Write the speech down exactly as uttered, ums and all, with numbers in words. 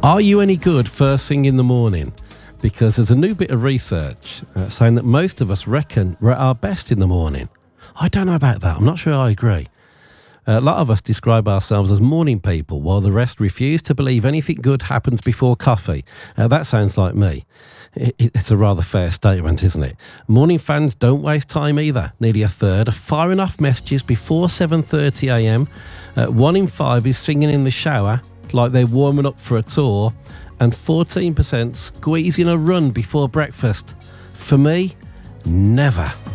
Are you any good first thing in the morning? Because there's a new bit of research uh, saying that most of us reckon we're at our best in the morning. I don't know about that. I'm not sure I agree. A lot of us describe ourselves as morning people, while the rest refuse to believe anything good happens before coffee. Uh, that sounds like me. It, it's a rather fair statement, isn't it? Morning fans don't waste time either. Nearly a third are firing off messages before seven thirty a m. Uh, one in five is singing in the shower like they're warming up for a tour, and fourteen percent squeezing a run before breakfast. For me, never.